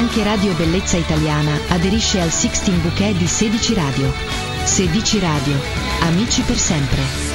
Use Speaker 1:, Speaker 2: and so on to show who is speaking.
Speaker 1: Anche Radio Bellezza Italiana aderisce al 16 Bouquet di 16 Radio. 16 Radio. Amici per sempre.